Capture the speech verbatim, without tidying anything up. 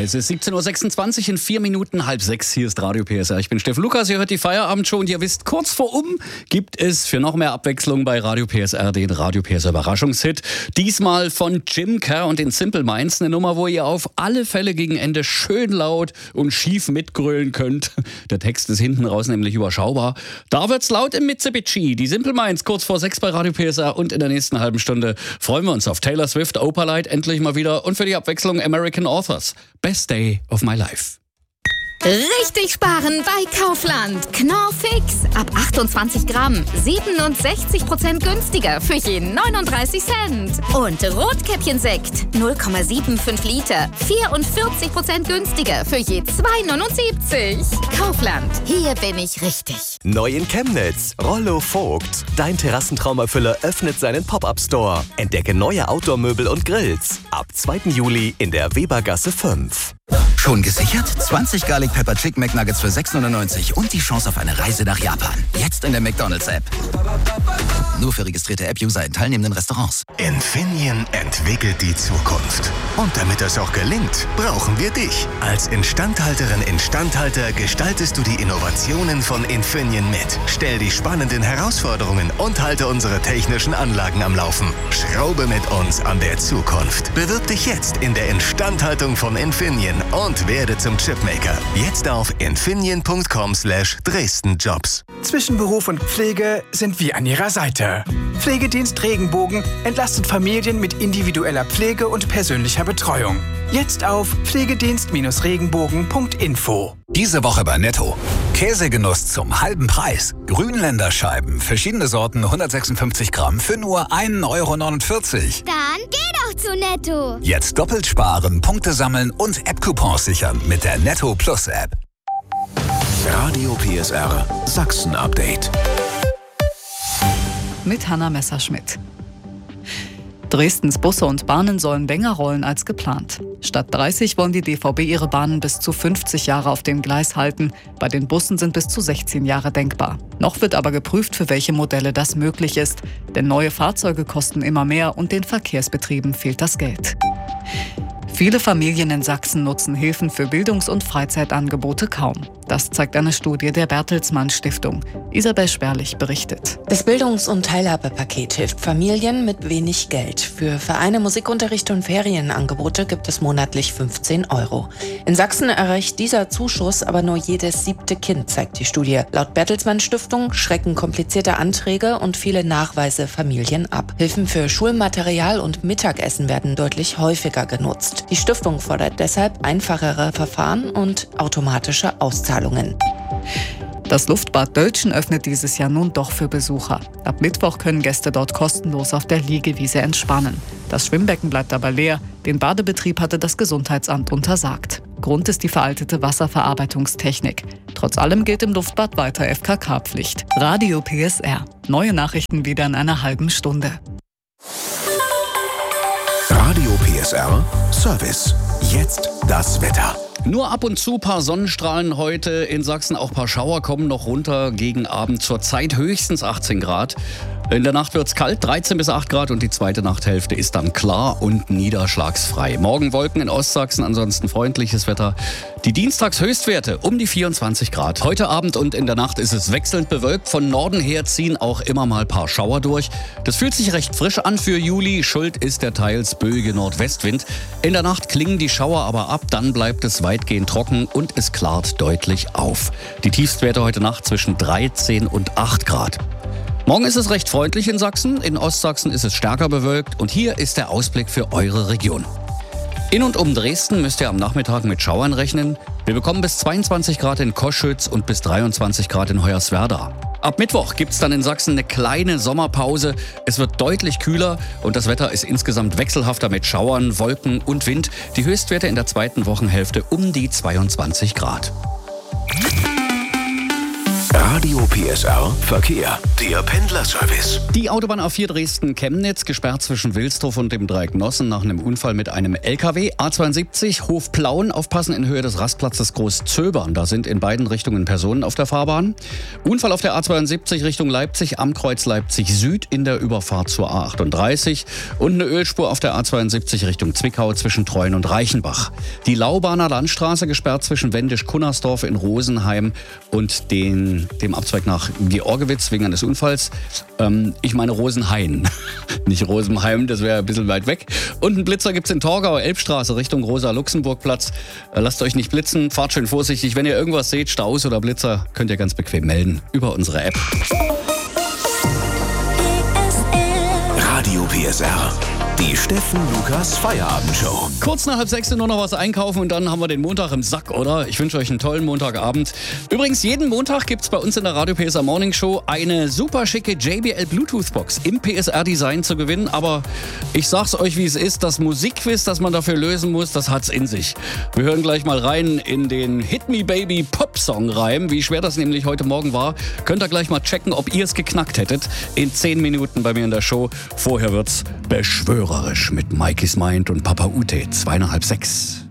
Es ist siebzehn Uhr sechsundzwanzig, in vier Minuten halb sechs. Hier ist Radio P S R. Ich bin Steffen Lukas, ihr hört die Feierabendshow und ihr wisst, kurz vor um gibt es für noch mehr Abwechslung bei Radio P S R den Radio P S R Überraschungshit. Diesmal von Jim Kerr und den Simple Minds. Eine Nummer, wo ihr auf alle Fälle gegen Ende schön laut und schief mitgrölen könnt. Der Text ist hinten raus nämlich überschaubar. Da wird's laut im Mitsubishi. Die Simple Minds kurz vor sechs bei Radio P S R und in der nächsten halben Stunde freuen wir uns auf Taylor Swift, Opalite endlich mal wieder und für die Abwechslung American Authors. Best Day of My Life. Richtig sparen bei Kaufland. Knorr Fix. Ab achtundzwanzig Gramm. siebenundsechzig Prozent günstiger für je neununddreißig Cent. Und Rotkäppchensekt. null Komma fünfundsiebzig Liter. vierundvierzig Prozent günstiger für je zwei neunundsiebzig. Kaufland. Hier bin ich richtig. Neu in Chemnitz. Rollo Vogt. Dein Terrassentraumerfüller öffnet seinen Pop-Up-Store. Entdecke neue Outdoor-Möbel und Grills. Ab zweiten Juli in der Webergasse fünf. Schon gesichert? zwanzig Garlic Pepper Chicken McNuggets für sechs neunundneunzig und die Chance auf eine Reise nach Japan. Jetzt in der McDonald's-App. Nur für registrierte App-User in teilnehmenden Restaurants. Infineon entwickelt die Zukunft. Und damit das auch gelingt, brauchen wir dich. Als Instandhalterin, Instandhalter gestaltest du die Innovationen von Infineon mit. Stell die spannenden Herausforderungen und halte unsere technischen Anlagen am Laufen. Schraube mit uns an der Zukunft. Bewirb dich jetzt in der Instandhaltung von Infineon und werde zum Chipmaker. Jetzt auf infineon punkt com slash Dresden Jobs. Zwischen Beruf und Pflege sind wir an Ihrer Seite. Pflegedienst Regenbogen entlastet Familien mit individueller Pflege und persönlicher Betreuung. Jetzt auf pflegedienst Regenbogen punkt info. Diese Woche bei Netto. Käsegenuss zum halben Preis. Grünländer Scheiben, verschiedene Sorten, hundertsechsundfünfzig Gramm für nur ein Euro neunundvierzig. Dann geh doch zu Netto. Jetzt doppelt sparen, Punkte sammeln und App-Coupons sichern mit der Netto Plus App. Radio P S R Sachsen Update. Mit Hanna Messerschmidt. Dresdens Busse und Bahnen sollen länger rollen als geplant. Statt dreißig wollen die D V B ihre Bahnen bis zu fünfzig Jahre auf dem Gleis halten. Bei den Bussen sind bis zu sechzehn Jahre denkbar. Noch wird aber geprüft, für welche Modelle das möglich ist. Denn neue Fahrzeuge kosten immer mehr und den Verkehrsbetrieben fehlt das Geld. Viele Familien in Sachsen nutzen Hilfen für Bildungs- und Freizeitangebote kaum. Das zeigt eine Studie der Bertelsmann Stiftung. Isabel Sperlich berichtet. Das Bildungs- und Teilhabepaket hilft Familien mit wenig Geld. Für Vereine, Musikunterricht und Ferienangebote gibt es monatlich fünfzehn Euro. In Sachsen erreicht dieser Zuschuss aber nur jedes siebte Kind, zeigt die Studie. Laut Bertelsmann Stiftung schrecken komplizierte Anträge und viele Nachweise Familien ab. Hilfen für Schulmaterial und Mittagessen werden deutlich häufiger genutzt. Die Stiftung fordert deshalb einfachere Verfahren und automatische Auszahlungen. Das Luftbad Dölzschen öffnet dieses Jahr nun doch für Besucher. Ab Mittwoch können Gäste dort kostenlos auf der Liegewiese entspannen. Das Schwimmbecken bleibt aber leer. Den Badebetrieb hatte das Gesundheitsamt untersagt. Grund ist die veraltete Wasserverarbeitungstechnik. Trotz allem gilt im Luftbad weiter F K K-Pflicht. Radio P S R. Neue Nachrichten wieder in einer halben Stunde. Radio P S R Service. Jetzt das Wetter. Nur ab und zu paar Sonnenstrahlen heute in Sachsen, auch paar Schauer kommen noch runter gegen Abend. Zur Zeit höchstens achtzehn Grad. In der Nacht wird's kalt, dreizehn bis acht Grad und die zweite Nachthälfte ist dann klar und niederschlagsfrei. Morgen Wolken in Ostsachsen, ansonsten freundliches Wetter. Die Dienstagshöchstwerte um die vierundzwanzig Grad. Heute Abend und in der Nacht ist es wechselnd bewölkt. Von Norden her ziehen auch immer mal paar Schauer durch. Das fühlt sich recht frisch an für Juli. Schuld ist der teils böige Nordwestwind. In der Nacht klingen die Schauer aber ab, dann bleibt es weitgehend trocken und es klart deutlich auf. Die Tiefstwerte heute Nacht zwischen dreizehn und acht Grad. Morgen ist es recht freundlich in Sachsen, in Ostsachsen ist es stärker bewölkt und hier ist der Ausblick für eure Region. In und um Dresden müsst ihr am Nachmittag mit Schauern rechnen. Wir bekommen bis zweiundzwanzig Grad in Koschütz und bis dreiundzwanzig Grad in Hoyerswerda. Ab Mittwoch gibt's dann in Sachsen eine kleine Sommerpause. Es wird deutlich kühler und das Wetter ist insgesamt wechselhafter mit Schauern, Wolken und Wind. Die Höchstwerte in der zweiten Wochenhälfte um die zweiundzwanzig Grad. Radio P S R Verkehr. Der Pendlerservice. Die Autobahn A vier Dresden-Chemnitz gesperrt zwischen Wilsdorf und dem Dreieck Nossen nach einem Unfall mit einem L K W. A zweiundsiebzig Hofplauen, aufpassen in Höhe des Rastplatzes Großzöbern. Da sind in beiden Richtungen Personen auf der Fahrbahn. Unfall auf der A zweiundsiebzig Richtung Leipzig am Kreuz Leipzig Süd in der Überfahrt zur A achtunddreißig. Und eine Ölspur auf der A zweiundsiebzig Richtung Zwickau zwischen Treuen und Reichenbach. Die Laubahner Landstraße gesperrt zwischen Wendisch-Kunnersdorf in Rosenheim und den, dem Abzweig nach Georgewitz wegen eines Unfalls. Ähm, ich meine Rosenhain, nicht Rosenheim, das wäre ein bisschen weit weg. Und einen Blitzer gibt es in Torgau, Elbstraße Richtung Rosa-Luxemburg-Platz. Äh, lasst euch nicht blitzen, fahrt schön vorsichtig. Wenn ihr irgendwas seht, Staus oder Blitzer, könnt ihr ganz bequem melden über unsere App. Radio P S R. Die Steffen Lukas Feierabendshow. Kurz nach halb sechs nur noch was einkaufen und dann haben wir den Montag im Sack, oder? Ich wünsche euch einen tollen Montagabend. Übrigens, jeden Montag gibt es bei uns in der Radio P S R Morning Show eine super schicke J B L Bluetooth Box im P S R-Design zu gewinnen. Aber ich sag's euch, wie es ist, das Musikquiz, das man dafür lösen muss, das hat's in sich. Wir hören gleich mal rein in den Hit Me Baby Pop-Song-Reim. Wie schwer das nämlich heute Morgen war, könnt ihr gleich mal checken, ob ihr es geknackt hättet. In zehn Minuten bei mir in der Show. Vorher wird's beschwörerisch mit Mikey's Mind und Papa Ute, zwei nach halb sechs.